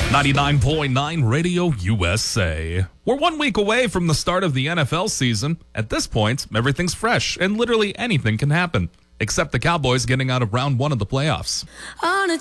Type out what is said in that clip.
99.9 Radio USA. We're 1 week away from the start of the NFL season. At this point, everything's fresh and literally anything can happen, except the Cowboys getting out of round one of the playoffs.